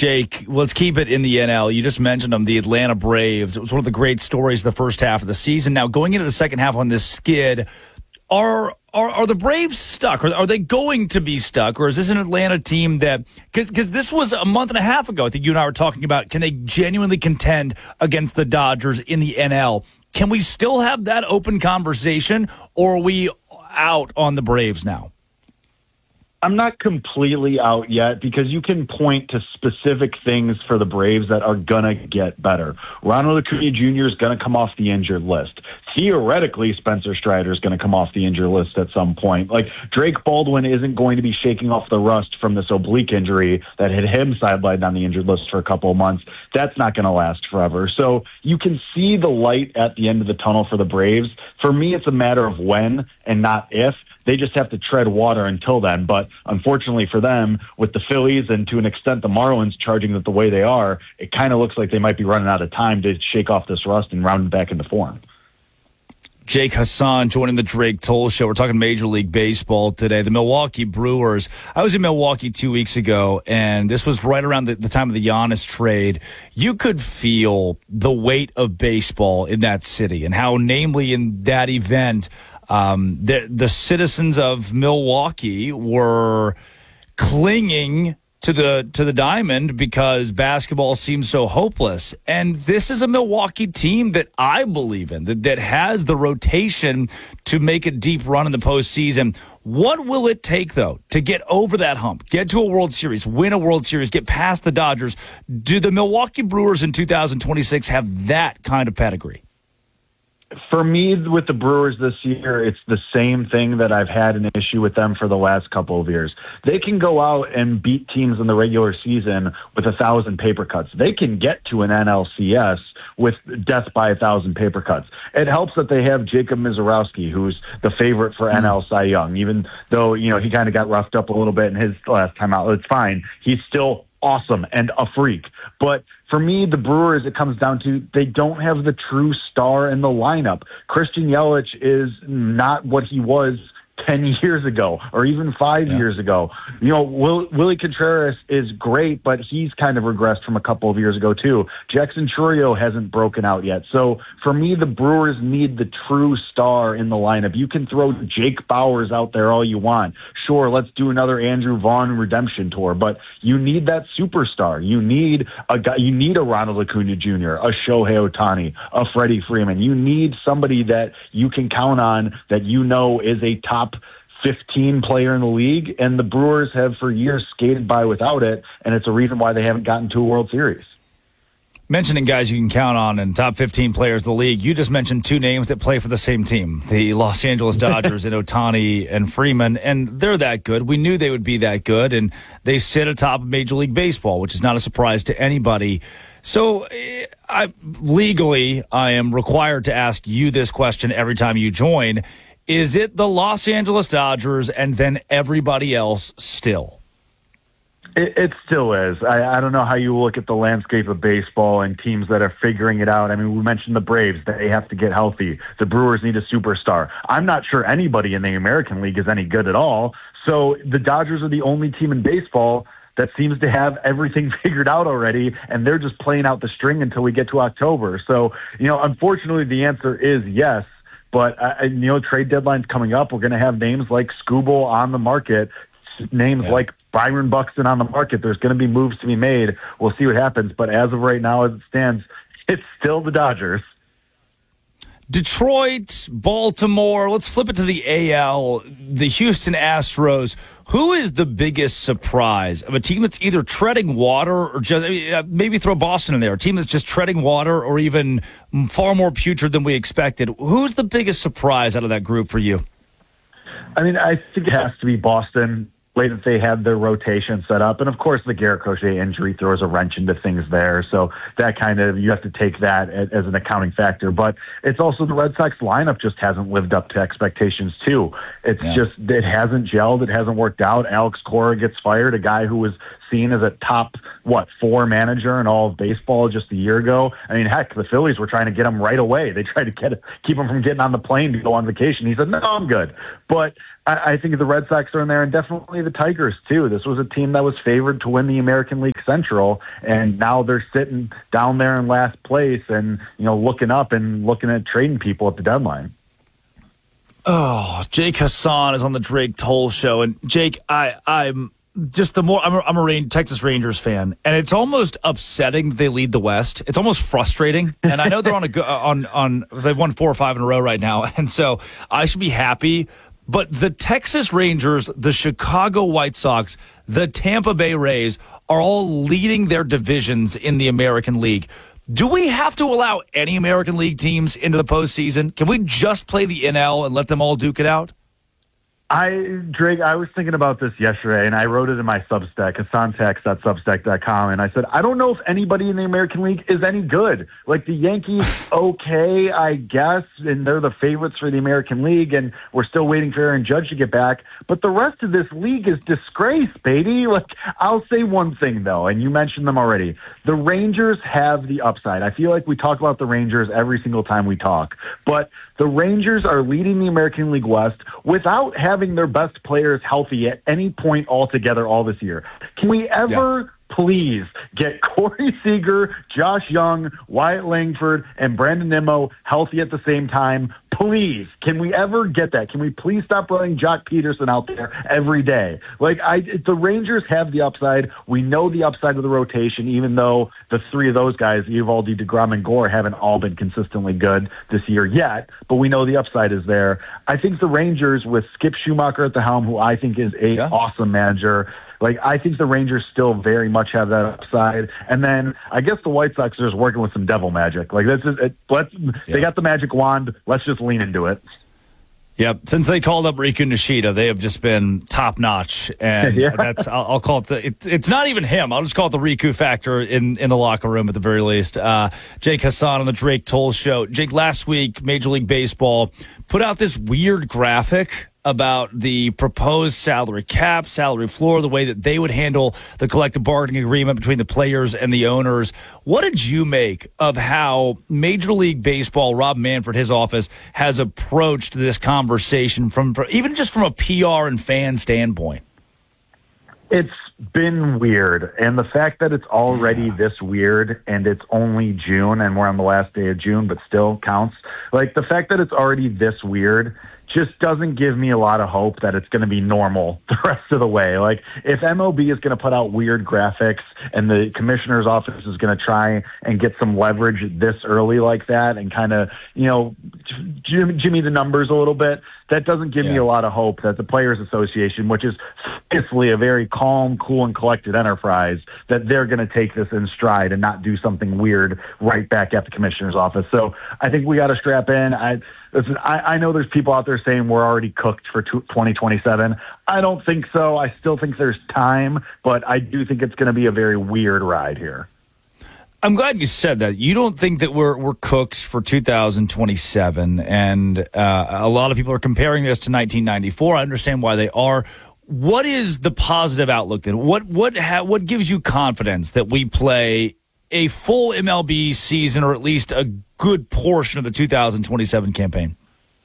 Jake, let's keep it in the NL. You just mentioned them, the Atlanta Braves. It was one of the great stories the first half of the season. Now, going into the second half on this skid, are the Braves stuck? Are they going to be stuck? Or is this an Atlanta team that – because this was a month and a half ago, I think you and I were talking about, can they genuinely contend against the Dodgers in the NL? Can we still have that open conversation, or are we out on the Braves now? I'm not completely out yet because you can point to specific things for the Braves that are going to get better. Ronald Acuna Jr. is going to come off the injured list. Theoretically, Spencer Strider is going to come off the injured list at some point. Like, Drake Baldwin isn't going to be shaking off the rust from this oblique injury that had him sidelined on the injured list for a couple of months. That's not going to last forever. So you can see the light at the end of the tunnel for the Braves. For me, it's a matter of when and not if. They just have to tread water until then. But unfortunately for them, with the Phillies and to an extent the Marlins charging it the way they are, it kind of looks like they might be running out of time to shake off this rust and round back into form. Jake Hassan joining the Drake Toll Show. We're talking Major League Baseball today. The Milwaukee Brewers. I was in Milwaukee 2 weeks ago, and this was right around the time of the Giannis trade. You could feel the weight of baseball in that city and how, namely in that event, the citizens of Milwaukee were clinging to the diamond because basketball seems so hopeless. And this is a Milwaukee team that I believe in, that has the rotation to make a deep run in the postseason. What will it take, though, to get over that hump, get to a World Series, win a World Series, get past the Dodgers? Do the Milwaukee Brewers in 2026 have that kind of pedigree? For me, with the Brewers this year, it's the same thing that I've had an issue with them for the last couple of years. They can go out and beat teams in the regular season with 1,000 paper cuts. They can get to an NLCS with death by 1,000 paper cuts. It helps that they have Jacob Mizorowski, who's the favorite for NL Cy Young, even though, he kind of got roughed up a little bit in his last time out. It's fine. He's still awesome and a freak. But for me, the Brewers, it comes down to they don't have the true star in the lineup. Christian Yelich is not what he was 10 years ago or even 5 years ago. Willie Contreras is great, but he's kind of regressed from a couple of years ago too. Jackson Chourio hasn't broken out yet. So for me, the Brewers need the true star in the lineup. You can throw Jake Bauers out there all you want. Sure, let's do another Andrew Vaughn redemption tour, but you need that superstar. You need a guy. You need a Ronald Acuna Jr., a Shohei Ohtani, a Freddie Freeman. You need somebody that you can count on that is a top 15 player in the league, and the Brewers have for years skated by without it, and it's a reason why they haven't gotten to a World Series. Mentioning guys you can count on and top 15 players in the league, you just mentioned two names that play for the same team, the Los Angeles Dodgers and Ohtani and Freeman, and they're that good. We knew they would be that good, and they sit atop of Major League Baseball, which is not a surprise to anybody. So legally, I am required to ask you this question every time you join. Is it the Los Angeles Dodgers and then everybody else still? It still is. I don't know how you look at the landscape of baseball and teams that are figuring it out. I mean, we mentioned the Braves. They have to get healthy. The Brewers need a superstar. I'm not sure anybody in the American League is any good at all. So the Dodgers are the only team in baseball that seems to have everything figured out already, and they're just playing out the string until we get to October. So, unfortunately, the answer is yes. But, trade deadline's coming up. We're going to have names like Skubal on the market, names like Byron Buxton on the market. There's going to be moves to be made. We'll see what happens. But as of right now, as it stands, it's still the Dodgers. Detroit, Baltimore, let's flip it to the AL, the Houston Astros. Who is the biggest surprise of a team that's either treading water or just maybe throw Boston in there, a team that's just treading water or even far more putrid than we expected? Who's the biggest surprise out of that group for you? I mean, I think it has to be Boston. Way that they had their rotation set up. And of course, the Garrett Crochet injury throws a wrench into things there. So that you have to take that as an accounting factor. But it's also the Red Sox lineup just hasn't lived up to expectations too. It hasn't gelled. It hasn't worked out. Alex Cora gets fired, a guy who was seen as a top, 4 manager in all of baseball just a year ago. I mean, heck, the Phillies were trying to get him right away. They tried to keep him from getting on the plane to go on vacation. He said, no, I'm good. But I think the Red Sox are in there, and definitely the Tigers, too. This was a team that was favored to win the American League Central, and now they're sitting down there in last place and, looking up and looking at trading people at the deadline. Oh, Jake Hassan is on the Drake Toll Show. And Jake, I'm just I'm a Texas Rangers fan, and it's almost upsetting that they lead the West. It's almost frustrating. And I know they're they've won 4 or 5 in a row right now. And so I should be happy. But the Texas Rangers, the Chicago White Sox, the Tampa Bay Rays are all leading their divisions in the American League. Do we have to allow any American League teams into the postseason? Can we just play the NL and let them all duke it out? Drake, I was thinking about this yesterday, and I wrote it in my Substack, hassantax.substack.com, and I said, I don't know if anybody in the American League is any good. Like, the Yankees, okay, I guess, and they're the favorites for the American League, and we're still waiting for Aaron Judge to get back. But the rest of this league is disgrace, baby. Like, I'll say one thing, though, and you mentioned them already. The Rangers have the upside. I feel like we talk about the Rangers every single time we talk, but the Rangers are leading the American League West without having their best players healthy at any point altogether all this year. Can we ever please get Corey Seager, Josh Young, Wyatt Langford, and Brandon Nimmo healthy at the same time? Please, can we ever get that? Can we please stop running Jock Peterson out there every day? The Rangers have the upside. We know the upside of the rotation, even though the 3 of those guys, Eovaldi, DeGrom, and Gore, haven't all been consistently good this year yet, but we know the upside is there. I think the Rangers, with Skip Schumacher at the helm, who I think is an awesome manager, I think the Rangers still very much have that upside. And then I guess the White Sox are just working with some devil magic. They got the magic wand. Let's just lean into it. Yep. Since they called up Riku Nishida, they have just been top notch, and I'll call it it's not even him. I'll just call it the Riku factor in the locker room at the very least. Jake Hassan on the Drake Toll Show. Jake, last week Major League Baseball put out this weird graphic about the proposed salary cap, salary floor, the way that they would handle the collective bargaining agreement between the players and the owners. What did you make of how Major League Baseball, Rob Manfred, his office, has approached this conversation from even just from a PR and fan standpoint? It's been weird. And the fact that it's already this weird and it's only June and we're on the last day of June, but still counts. The fact that it's already this weird just doesn't give me a lot of hope that it's going to be normal the rest of the way. If MLB is going to put out weird graphics and the commissioner's office is going to try and get some leverage this early like that and kind of, jimmy the numbers a little bit, that doesn't give me a lot of hope that the Players Association, which is obviously a very calm, cool, and collected enterprise, that they're going to take this in stride and not do something weird right back at the commissioner's office. So I think we got to strap in. I know there's people out there saying we're already cooked for 2027. I don't think so. I still think there's time, but I do think it's going to be a very weird ride here. I'm glad you said that. You don't think that we're cooked for 2027, and a lot of people are comparing this to 1994. I understand why they are. What is the positive outlook then? What gives you confidence that we play a full MLB season, or at least a good portion of the 2027 campaign?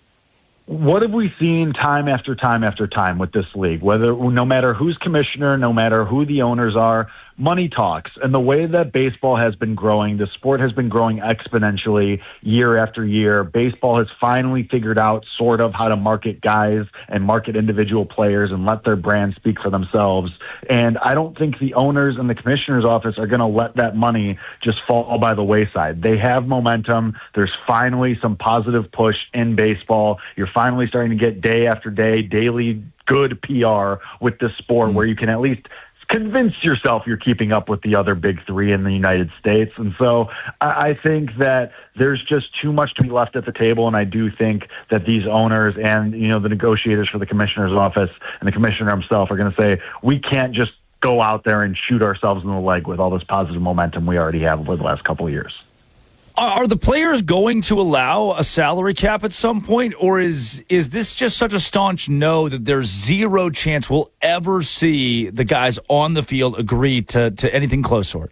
What have we seen time after time after time with this league? No matter who's commissioner, no matter who the owners are, money talks. And the way that baseball has been growing, the sport has been growing exponentially year after year. Baseball has finally figured out sort of how to market guys and market individual players and let their brand speak for themselves. And I don't think the owners and the commissioner's office are going to let that money just fall by the wayside. They have momentum. There's finally some positive push in baseball. You're finally starting to get day after day, daily good PR with this sport where you can at least convince yourself you're keeping up with the other big 3 in the United States. And so I think that there's just too much to be left at the table. And I do think that these owners and, the negotiators for the commissioner's office and the commissioner himself are going to say, we can't just go out there and shoot ourselves in the leg with all this positive momentum we already have over the last couple of years. Are the players going to allow a salary cap at some point, or is this just such a staunch no that there's zero chance we'll ever see the guys on the field agree to anything close to it?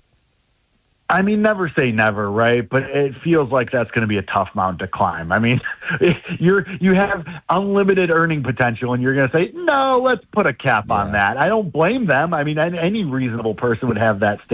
I mean, never say never, right? But it feels like that's going to be a tough mountain to climb. I mean, you have unlimited earning potential, and you're going to say, no, let's put a cap on that. I don't blame them. I mean, any reasonable person would have that